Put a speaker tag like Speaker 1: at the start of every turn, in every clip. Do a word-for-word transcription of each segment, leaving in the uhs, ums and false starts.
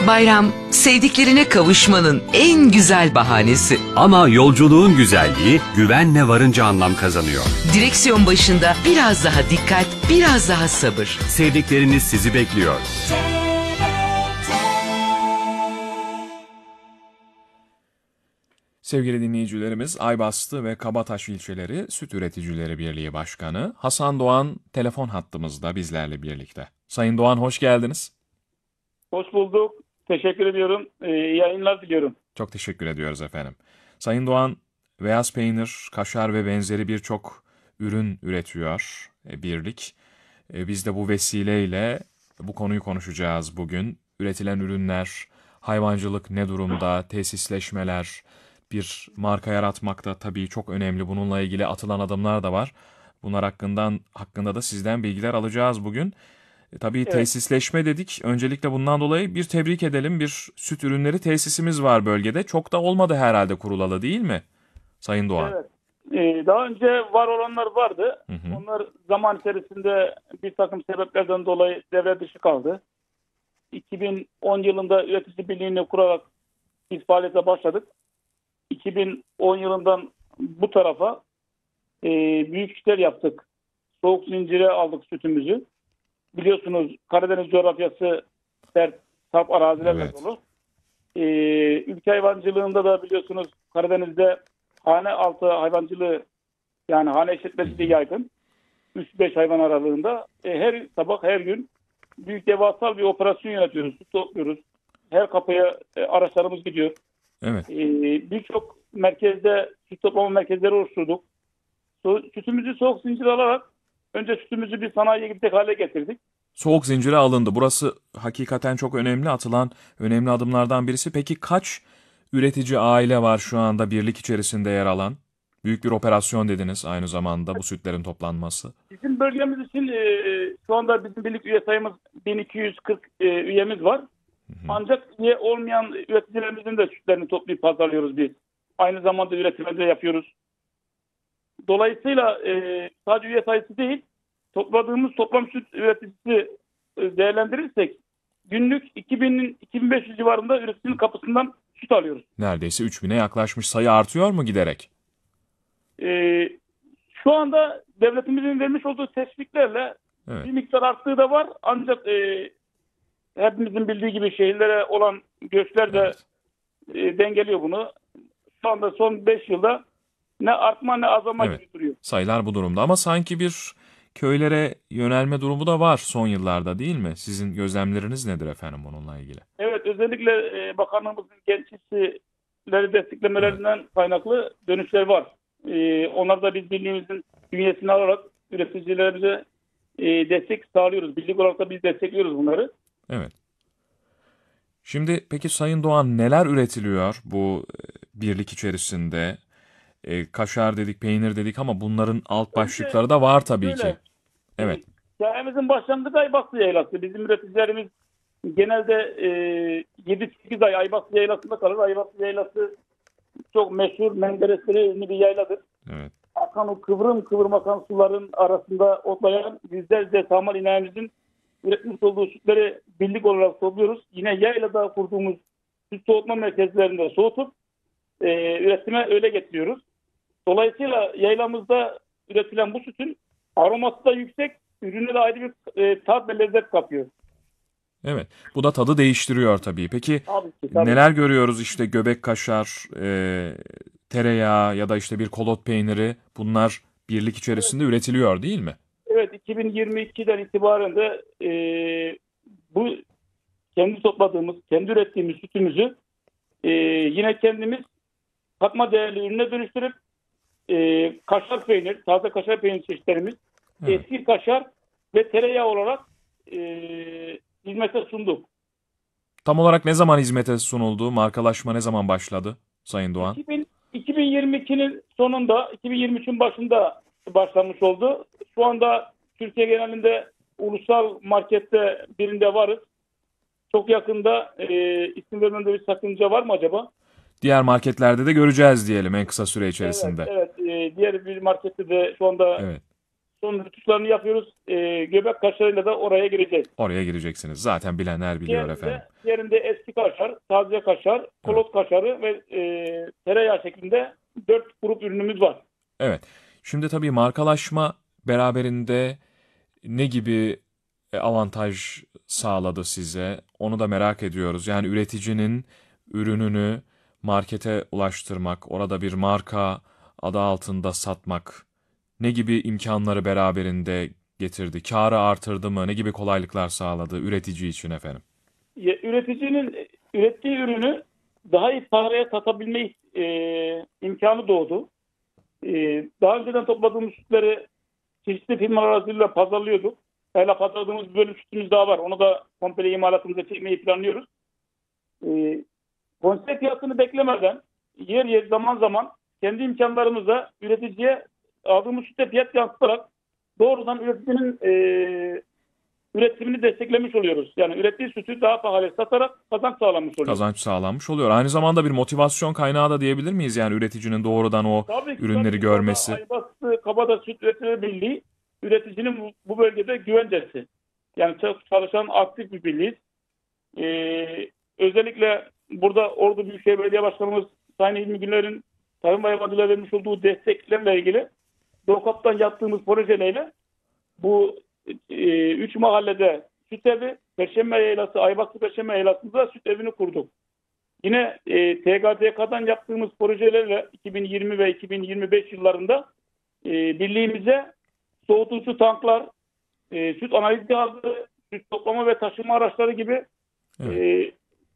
Speaker 1: Bayram, sevdiklerine kavuşmanın en güzel bahanesi.
Speaker 2: Ama yolculuğun güzelliği güvenle varınca anlam kazanıyor.
Speaker 1: Direksiyon başında biraz daha dikkat, biraz daha sabır.
Speaker 2: Sevdikleriniz sizi bekliyor.
Speaker 3: Sevgili dinleyicilerimiz, Aybastı ve Kabataş İlçeleri Süt Üreticileri Birliği Başkanı Hasan Doğan telefon hattımızda bizlerle birlikte. Sayın Doğan, hoş geldiniz.
Speaker 4: Hoş bulduk. Teşekkür ediyorum. Ee, yayınlar diliyorum.
Speaker 3: Çok teşekkür ediyoruz efendim. Sayın Doğan, beyaz peynir, kaşar ve benzeri birçok ürün üretiyor e, birlik. E, biz de bu vesileyle bu konuyu konuşacağız bugün. Üretilen ürünler, hayvancılık ne durumda, tesisleşmeler, bir marka yaratmakta tabii çok önemli. Bununla ilgili atılan adımlar da var. Bunlar hakkından hakkında da sizden bilgiler alacağız bugün. E, tabii
Speaker 4: Evet.
Speaker 3: Tesisleşme dedik. Öncelikle bundan dolayı bir tebrik edelim. Bir süt ürünleri tesisimiz var bölgede. Çok da olmadı herhalde kurulalı, değil mi Sayın Doğan?
Speaker 4: Evet. Ee, daha önce var olanlar vardı.
Speaker 3: Hı hı.
Speaker 4: Onlar zaman içerisinde bir takım sebeplerden dolayı devre dışı kaldı. iki bin on yılında üretici birliğini kurarak biz faaliyete başladık. iki bin on yılından bu tarafa e, büyük işler yaptık. Soğuk zincire aldık sütümüzü. Biliyorsunuz Karadeniz coğrafyası sert, sarp arazilerle
Speaker 3: Evet.
Speaker 4: dolu. Ee, ülke hayvancılığında da biliyorsunuz Karadeniz'de hane altı hayvancılığı, yani hane işletmeciliği yaygın. üç beş hayvan aralığında e, her sabah her gün büyük devasal bir operasyon yönetiyoruz. Süt topluyoruz. Her kapıya e, araçlarımız gidiyor.
Speaker 3: Evet.
Speaker 4: Ee, Birçok merkezde süt toplama merkezleri oluşturduk. So- sütümüzü soğuk zincir alarak önce sütümüzü bir sanayiye gidecek hale getirdik.
Speaker 3: Soğuk zincire alındı. Burası hakikaten çok önemli, atılan önemli adımlardan birisi. Peki kaç üretici aile var şu anda birlik içerisinde yer alan? Büyük bir operasyon dediniz aynı zamanda bu sütlerin toplanması.
Speaker 4: Bizim bölgemiz için e, şu anda bizim birlik üye sayımız bin iki yüz kırk e, üyemiz var.
Speaker 3: Hı hı.
Speaker 4: Ancak üye olmayan üreticilerimizin de sütlerini toplayıp pazarlıyoruz biz. Aynı zamanda üretimde yapıyoruz. Dolayısıyla e, sadece üye sayısı değil, topladığımız toplam süt üreticisi e, değerlendirirsek günlük iki bin iki bin beş yüz civarında üreticinin kapısından süt alıyoruz.
Speaker 3: Neredeyse üç bine yaklaşmış. Sayı artıyor mu giderek?
Speaker 4: E, Şu anda devletimizin vermiş olduğu teşviklerle
Speaker 3: Evet.
Speaker 4: bir miktar arttığı da var. Ancak e, hepimizin bildiği gibi şehirlere olan göçler de
Speaker 3: Evet.
Speaker 4: e, dengeliyor bunu. Şu anda son beş yılda ne artma ne azalma
Speaker 3: Evet.
Speaker 4: gibi duruyor.
Speaker 3: Sayılar bu durumda ama sanki bir köylere yönelme durumu da var son yıllarda, değil mi? Sizin gözlemleriniz nedir efendim bununla ilgili?
Speaker 4: Evet, özellikle e, bakanlığımızın genç işçileri desteklemelerinden kaynaklı dönüşler var. E, onlar da biz birliğimizin bünyesini alarak üreticilerimize e, destek sağlıyoruz. Birlik olarak da biz destekliyoruz bunları.
Speaker 3: Evet. Şimdi peki Sayın Doğan, neler üretiliyor bu e, birlik içerisinde? E, kaşar dedik, peynir dedik ama bunların alt başlıkları da var tabii
Speaker 4: Şöyle,
Speaker 3: ki. Evet.
Speaker 4: Hikayemizin başlangıcı Aybastı Yaylası. Bizim üreticilerimiz genelde e, yedi sekiz ay Aybastı Yaylası'nda kalır. Aybastı Yaylası çok meşhur Menderesleri ünlü bir yayladır.
Speaker 3: Evet.
Speaker 4: Akan o kıvrım kıvrım akan suların arasında otlayan yüzlerce samal ineğimizin üretmiş olduğu sütleri birlik olarak topluyoruz. Yine yaylada kurduğumuz süt soğutma merkezlerinde soğutup e, üretime öyle getiriyoruz. Dolayısıyla yaylamızda üretilen bu sütün aroması da yüksek, ürüne de ayrı bir e, tat ve lezzet kapıyor.
Speaker 3: Evet. Bu da tadı değiştiriyor tabii. Peki
Speaker 4: Tabii ki, tabii.
Speaker 3: neler görüyoruz işte göbek kaşar, e, tereyağı ya da işte bir kolot peyniri, bunlar birlik içerisinde üretiliyor değil mi?
Speaker 4: Evet, iki bin yirmi ikiden itibaren de e, bu kendi topladığımız, kendi ürettiğimiz sütümüzü e, yine kendimiz katma değerli ürüne dönüştürüp e, kaşar peynir, taze kaşar peynir çeşitlerimiz,
Speaker 3: Evet.
Speaker 4: eski kaşar ve tereyağı olarak e, hizmete sunduk.
Speaker 3: Tam olarak ne zaman hizmete sunuldu? Markalaşma ne zaman başladı Sayın Doğan?
Speaker 4: iki bin, iki bin yirmi ikinin sonunda, iki bin yirmi üçün başında başlanmış oldu. Şu anda Türkiye genelinde ulusal markette birinde varız. Çok yakında e, isim vermemde bir sakınca var mı acaba?
Speaker 3: Diğer marketlerde de göreceğiz diyelim en kısa süre içerisinde.
Speaker 4: Evet, evet. E, diğer bir markette de şu anda
Speaker 3: Evet.
Speaker 4: son rütuşlarını yapıyoruz. E, göbek kaşarıyla da oraya gireceğiz.
Speaker 3: Oraya gireceksiniz. Zaten bilenler biliyor efendim.
Speaker 4: Diğerinde, diğerinde eski kaşar, taze kaşar, kolot kaşarı ve e, tereyağı şeklinde dört grup ürünümüz var.
Speaker 3: Evet. Şimdi tabii markalaşma beraberinde ne gibi e, avantaj sağladı size? Onu da merak ediyoruz. Yani üreticinin ürününü markete ulaştırmak, orada bir marka adı altında satmak ne gibi imkanları beraberinde getirdi? Kârı artırdı mı? Ne gibi kolaylıklar sağladı üretici için efendim?
Speaker 4: Ya, üreticinin ürettiği ürünü daha iyi paraya satabilme e, imkanı doğdu. E, daha önceden topladığımız sütleri çeşitli firmalar aracılığıyla pazarlıyorduk. Hala pazarladığımız bir bölüm sütümüz daha var. Onu da komple imalatımıza çekmeyi planlıyoruz. E, Konsept fiyatını beklemeden yer yer zaman zaman kendi imkanlarımızla üreticiye aldığımız sütte fiyat yansıtarak doğrudan üreticinin e, üretimini desteklemiş oluyoruz. Yani ürettiği sütü daha pahalı satarak kazanç sağlamış oluyoruz.
Speaker 3: Kazanç sağlanmış oluyor. Aynı zamanda bir motivasyon kaynağı da diyebilir miyiz? Yani üreticinin doğrudan o
Speaker 4: Tabii ki,
Speaker 3: ürünleri
Speaker 4: tabii ki.
Speaker 3: görmesi.
Speaker 4: Aybastı, Kabada Süt Üreticileri Birliği üreticinin bu, bu bölgede güvencesi. Yani çok çalışan aktif bir birliğiz. Ee, özellikle burada Ordu Büyükşehir Belediye Başkanımız Sayın İlmi Günler'in Tarım ve Hayvancılığa vermiş olduğu desteklerle ilgili DOKAP'tan yaptığımız projelerle bu e, üç mahallede süt evi, Perşembe Yaylası, Aybastı Perşembe Yaylası'nda süt evini kurduk. Yine e, T G D K'dan yaptığımız projelerle iki bin yirmi ve iki bin yirmi beş yıllarında e, birliğimize soğutucu tanklar, e, süt analiz cihazları, süt toplama ve taşıma araçları gibi
Speaker 3: Evet.
Speaker 4: e,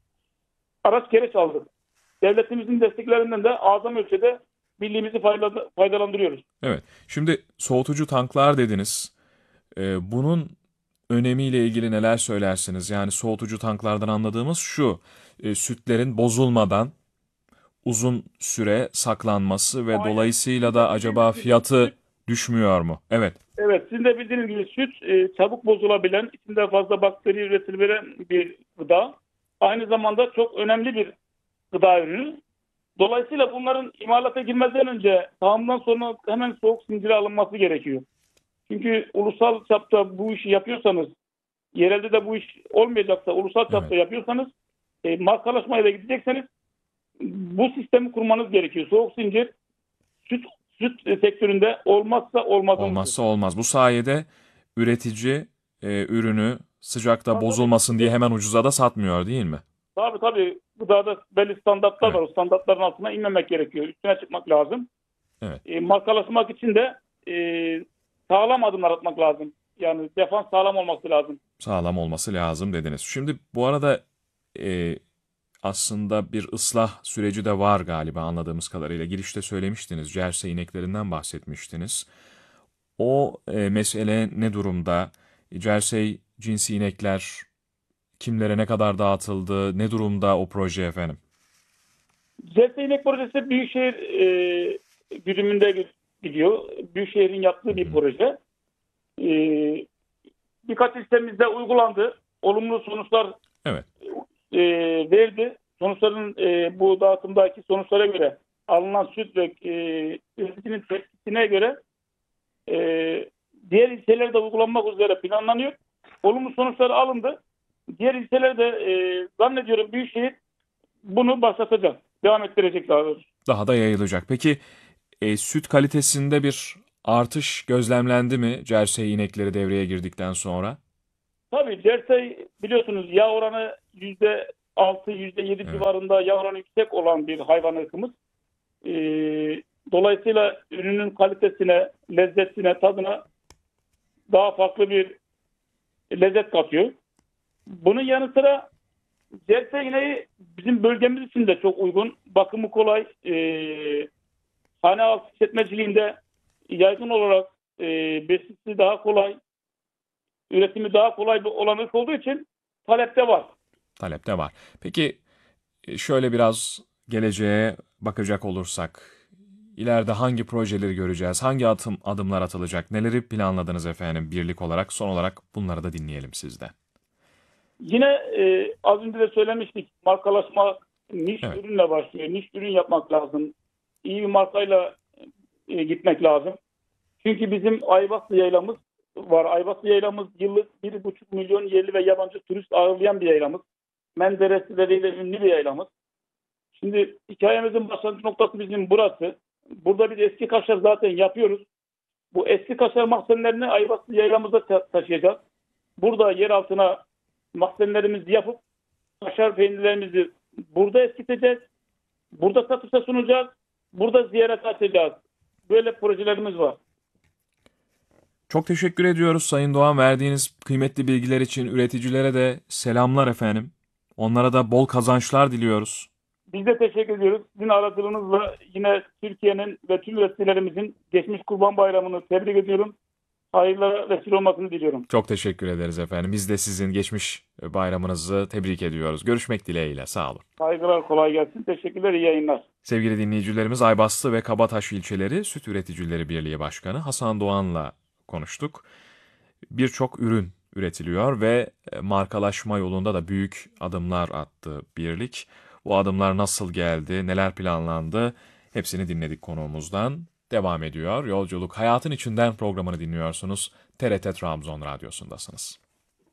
Speaker 4: araç gereç aldık. Devletimizin desteklerinden de azam ölçüde birliğimizi fayda- faydalandırıyoruz.
Speaker 3: Evet. Şimdi soğutucu tanklar dediniz. Ee, bunun önemiyle ilgili neler söylersiniz? Yani soğutucu tanklardan anladığımız şu, e, sütlerin bozulmadan uzun süre saklanması ve
Speaker 4: Aynen.
Speaker 3: dolayısıyla da acaba fiyatı düşmüyor mu? Evet.
Speaker 4: Evet, sizin de bildiğiniz gibi süt e, çabuk bozulabilen, içinde fazla bakteri üretilebilen bir gıda. Aynı zamanda çok önemli bir gıda ürünü. Dolayısıyla bunların imalata girmeden önce tamamdan sonra hemen soğuk zincire alınması gerekiyor. Çünkü ulusal çapta bu işi yapıyorsanız, yerelde de bu iş olmayacaksa ulusal çapta
Speaker 3: Evet.
Speaker 4: yapıyorsanız, e, markalaşmayla gidecekseniz bu sistemi kurmanız gerekiyor. Soğuk zincir süt süt sektöründe olmazsa olmazımız.
Speaker 3: Olmazsa olmaz. Bu sayede üretici e, ürünü sıcakta
Speaker 4: Tabii.
Speaker 3: bozulmasın diye hemen ucuza da satmıyor değil mi?
Speaker 4: Tabii tabii. Gıdada belli standartlar
Speaker 3: Evet.
Speaker 4: var. O standartların altına inmemek gerekiyor. Üstüne çıkmak lazım.
Speaker 3: Evet.
Speaker 4: E, markalaşmak için de e, sağlam adımlar atmak lazım. Yani defans sağlam olması lazım.
Speaker 3: Sağlam olması lazım dediniz. Şimdi bu arada e, aslında bir ıslah süreci de var galiba anladığımız kadarıyla. Girişte söylemiştiniz, Jersey ineklerinden bahsetmiştiniz. O e, mesele ne durumda? Jersey cinsi inekler kimlere ne kadar dağıtıldı? Ne durumda o proje efendim?
Speaker 4: Jersey İnek projesi Büyükşehir e, güdümünde gidiyor. Büyükşehir'in yaptığı bir proje. E, birkaç ilçemizde uygulandı. Olumlu sonuçlar
Speaker 3: Evet.
Speaker 4: e, verdi. Sonuçların e, bu dağıtımdaki sonuçlara göre alınan süt ve e, üreticinin tepkisine göre e, diğer ilçelerde uygulanmak üzere planlanıyor. Olumlu sonuçlar alındı. Diğer ilçelerde e, zannediyorum Büyükşehir bunu başlatacak. Devam ettirecek daha doğrusu.
Speaker 3: Daha da yayılacak. Peki e, süt kalitesinde bir artış gözlemlendi mi Jersey inekleri devreye girdikten sonra?
Speaker 4: Tabii Jersey biliyorsunuz yağ oranı yüzde altı yüzde yedi
Speaker 3: Evet.
Speaker 4: civarında yağ oranı yüksek olan bir hayvan ırkımız. Ee, dolayısıyla ürünün kalitesine, lezzetine, tadına daha farklı bir lezzet katıyor. Bunun yanı sıra Jersey ineği bizim bölgemiz için de çok uygun. Bakımı kolay. Ee, hane altı işletmeciliğinde yaygın olarak e, besisi daha kolay, üretimi daha kolay bir olan ırk olduğu için talepte var.
Speaker 3: Talepte var. Peki e, şöyle biraz geleceğe bakacak olursak ileride hangi projeleri göreceğiz? Hangi adım, adımlar atılacak? Neleri planladınız efendim birlik olarak? Son olarak bunları da dinleyelim sizden.
Speaker 4: Yine e, az önce de söylemiştik, markalaşma niş
Speaker 3: Evet.
Speaker 4: ürünle başlıyor. Niş ürün yapmak lazım. İyi bir markayla e, gitmek lazım. Çünkü bizim Ayvaslı Yaylamız var. Ayvaslı Yaylamız yıllık bir buçuk milyon yerli ve yabancı turist ağırlayan bir yaylamız. Menderesleriyle ünlü bir yaylamız. Şimdi hikayemizin başlangıç noktası bizim burası. Burada biz eski kaşar zaten yapıyoruz. Bu eski kaşar mahzenlerini Ayvaslı Yaylamıza ta- taşıyacağız. Burada yer altına mahzenlerimizi yapıp kaşar peynirlerimizi burada eskiteceğiz. Burada satışa sunacağız. Burada ziyaret açacağız. Böyle projelerimiz var.
Speaker 3: Çok teşekkür ediyoruz Sayın Doğan, verdiğiniz kıymetli bilgiler için. Üreticilere de selamlar efendim. Onlara da bol kazançlar diliyoruz.
Speaker 4: Biz de teşekkür ediyoruz. Sizin aracılığınızla yine Türkiye'nin ve tüm üreticilerimizin geçmiş Kurban Bayramı'nı tebrik ediyorum. Hayırlara vesile olmasını diliyorum.
Speaker 3: Çok teşekkür ederiz efendim. Biz de sizin geçmiş bayramınızı tebrik ediyoruz. Görüşmek dileğiyle. Sağ olun.
Speaker 4: Saygılar, kolay gelsin. Teşekkürler, iyi yayınlar.
Speaker 3: Sevgili dinleyicilerimiz, Aybastı ve Kabataş ilçeleri Süt Üreticileri Birliği Başkanı Hasan Doğan'la konuştuk. Birçok ürün üretiliyor ve markalaşma yolunda da büyük adımlar attı birlik. Bu adımlar nasıl geldi, neler planlandı, hepsini dinledik konuğumuzdan. Devam ediyor. Yolculuk Hayatın İçinden programını dinliyorsunuz. T R T Trabzon Radyosu'ndasınız.